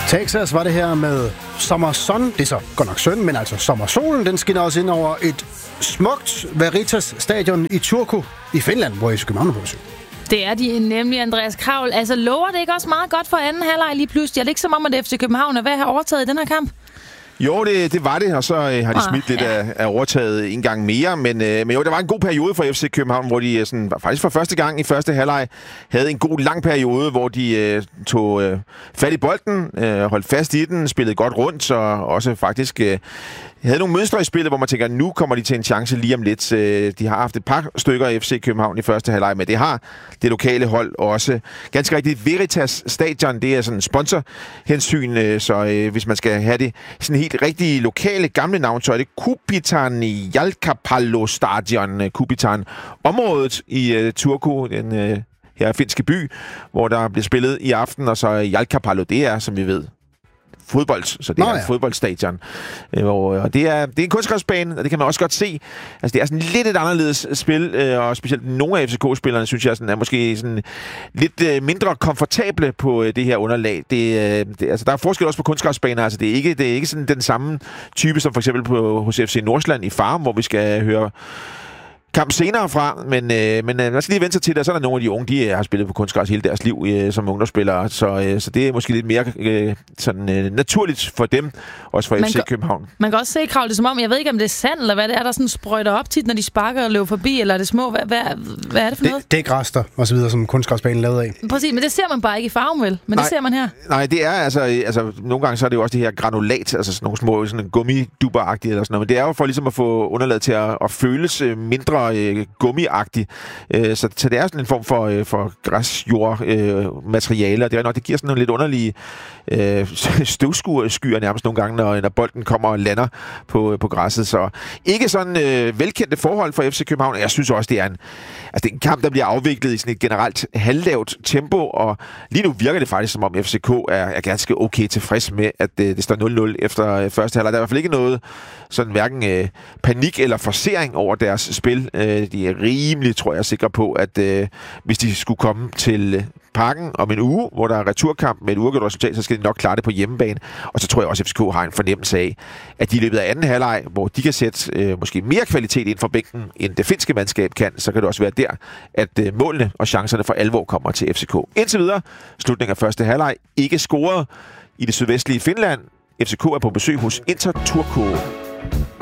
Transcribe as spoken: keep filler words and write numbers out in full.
Texas var det her med sommerson. Det er så godt nok synd, men altså sommersolen, den skinner også ind over et smukt Veritas stadion i Turku i Finland, hvor F C København er på besøg. Det er de nemlig, Andreas Kravl. Altså, lover det ikke også meget godt for anden halvleg lige pludselig? Er det ikke som om, at F C København er ved at have overtaget i den her kamp? Jo, det, det var det, og så øh, har de smidt ah, lidt ja. af, af overtaget en gang mere. Men, øh, men jo, der var en god periode for F C København, hvor de sådan, faktisk for første gang i første halvleg havde en god lang periode, hvor de øh, tog øh, fat i bolden, øh, holdt fast i den, spillede godt rundt, og også faktisk øh, havde nogle mønstre i spillet, hvor man tænker, nu kommer de til en chance lige om lidt. Øh, de har haft et par stykker af F C København i første halvleg, men det har det lokale hold også. Ganske rigtigt, Veritas Stadion, det er sådan en sponsorhensyn, øh, så øh, hvis man skal have det sådan helt rigtige lokale gamle navn, så er det Kupitan Jalkapallo Stadion, Kupitan området i uh, Turku, den uh, her finske by, hvor der bliver spillet i aften, og så Jalkapallo, det er, som vi ved, fodbold, så det Nå, er ja. et fodboldstadion. Og, og det er, det er en kunstgræsbane, og det kan man også godt se. Altså, det er sådan lidt et anderledes spil, og specielt nogle af F C K-spillerne, synes jeg, sådan, er måske sådan lidt mindre komfortable på det her underlag. Det, det, altså, der er forskel også på kunstgræsbaner. Altså, det er ikke, det er ikke sådan den samme type, som for eksempel på, hos F C Nordsjælland i Farum, hvor vi skal høre kamp senere fra, men, øh, men øh, man skal lige vente sig til det, så er der nogle af de unge, de øh, har spillet på kunstgræs hele deres liv øh, som ungdomsspillere, så, øh, så det er måske lidt mere øh, sådan, øh, naturligt for dem, også for man F C kan, København. Man kan også se, Kravl, det som om, jeg ved ikke, om det er sand, eller hvad det er, der sådan sprøjter op tit, når de sparker og løber forbi, eller er det små, hvad, hvad, hvad er det for det, noget? Det er græster, og så videre, som kunstgræsbanen lavet af. Præcis, men det ser man bare ikke i Farum, vel? Men nej, det ser man her. Nej, det er altså, altså, nogle gange så er det jo også det her granulat, altså sådan nogle små sådan gummiduber-agtige eller sådan noget, men det er jo for ligesom at få underlaget til at, at føles mindre øh, gummi agtig. Så, så det er sådan en form for, for græsjordmateriale, og det er nok, det giver sådan nogle lidt underlige øh, støvskyer nærmest nogle gange, når, når bolden kommer og lander på, på græsset. Så ikke sådan øh, velkendte forhold for F C København. Jeg synes også, det er en, altså, det er en kamp, der bliver afviklet i sådan et generelt halvlavt tempo, og lige nu virker det faktisk, som om F C K er, er ganske okay tilfreds med, at øh, det står nul nul efter øh, første halvleg. Der er i hvert fald ikke noget sådan hverken øh, panik eller forcering over deres spil. Øh, de er rimelig, tror jeg, sikre på, at øh, hvis de skulle komme til Parken om en uge, hvor der er returkamp med et uafgjort resultat, så skal de nok klare det på hjemmebane. Og så tror jeg også, at F C K har en fornemmelse af, at de i løbet af anden halvleg, hvor de kan sætte øh, måske mere kvalitet ind for bænken, end det finske mandskab kan, så kan det også være der, at øh, målene og chancerne for alvor kommer til F C K. Indtil videre, slutningen af første halvleg, ikke scoret i det sydvestlige Finland. F C K er på besøg hos Inter Turku.